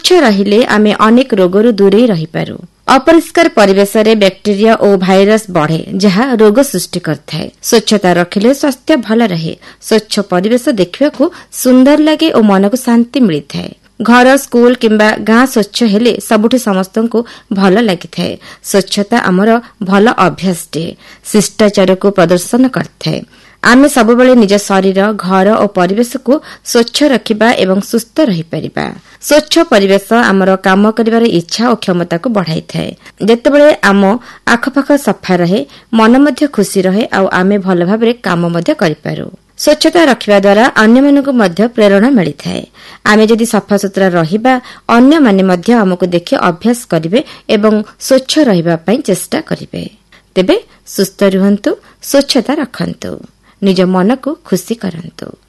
ସ୍ୱଚ୍ଛ ରହିଲେ ଆମେ ଅନେକ ରୋଗରୁ ଦୂରେଇ ରହିପାରୁ। ଅପରିଷ୍କାର ପରିବେଶରେ ବ୍ୟାକ୍ଟେରିଆ ଓ ଭାଇରସ ବଢ଼େ, ଯାହା ରୋଗ ସୃଷ୍ଟି କରିଥାଏ। ସ୍ୱଚ୍ଛତା ରଖିଲେ ସ୍ୱାସ୍ଥ୍ୟ ଭଲ ରହେ। ସ୍ୱଚ୍ଛ ପରିବେଶ ଦେଖିବାକୁ ସୁନ୍ଦର ଲାଗେ ଓ ମନକୁ ଶାନ୍ତି ମିଳିଥାଏ। ଘର, ସ୍କୁଲ କିମ୍ବା ଗାଁ ସ୍ୱଚ୍ଛ ହେଲେ ସବୁଠି ସମସ୍ତଙ୍କୁ ଭଲ ଲାଗିଥାଏ। ସ୍ୱଚ୍ଛତା ଆମର ଭଲ ଅଭ୍ୟାସଟିଏ, ଶିଷ୍ଟାଚାରକୁ ପ୍ରଦର୍ଶନ କରିଥାଏ। ଆମେ ସବୁବେଳେ ନିଜ ଶରୀର, ଘର ଓ ପରିବେଶକୁ ସ୍ୱଚ୍ଛ ରଖିବା ଏବଂ ସୁସ୍ଥ ରହିପାରିବା। ସ୍ୱଚ୍ଛ ପରିବେଶ ଆମର କାମ କରିବାର ଇଚ୍ଛା ଓ କ୍ଷମତାକୁ ବଢ଼ାଇଥାଏ। ଯେତେବେଳେ ଆମ ଆଖପାଖ ସଫା ରହେ, ମନ ମଧ୍ୟ ଖୁସି ରହେ ଆଉ ଆମେ ଭଲ ଭାବରେ କାମ ମଧ୍ୟ କରିପାରୁ। ସ୍ୱଚ୍ଛତା ରଖିବା ଦ୍ୱାରା ଅନ୍ୟମାନଙ୍କୁ ମଧ୍ୟ ପ୍ରେରଣା ମିଳିଥାଏ। ଆମେ ଯଦି ସଫାସୁତୁରା ରହିବା, ଅନ୍ୟମାନେ ମଧ୍ୟ ଆମକୁ ଦେଖି ଅଭ୍ୟାସ କରିବେ ଏବଂ ସ୍ୱଚ୍ଛ ରହିବା ପାଇଁ ଚେଷ୍ଟା କରିବେ। ତେବେ ସୁସ୍ଥ ରୁହନ୍ତୁ, ସ୍ୱଚ୍ଛତା ରଖନ୍ତୁ, ନିଜ ମନକୁ ଖୁସି କରନ୍ତୁ।